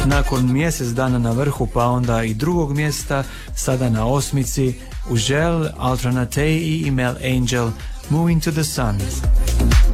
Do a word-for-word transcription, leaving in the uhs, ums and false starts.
Nakon mjesec dana na vrhu, pa onda i drugog mjesta, sada na osmici Ugel, Alternate i Email Angel, Moving to the Sun.